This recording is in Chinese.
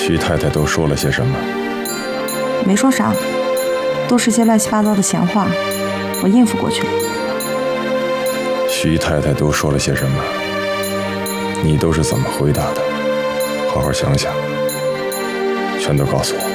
徐太太都说了些什么？ 没说啥，都是些乱七八糟的闲话，我应付过去了。 徐太太都说了些什么？你都是怎么回答的？好好想想，全都告诉我。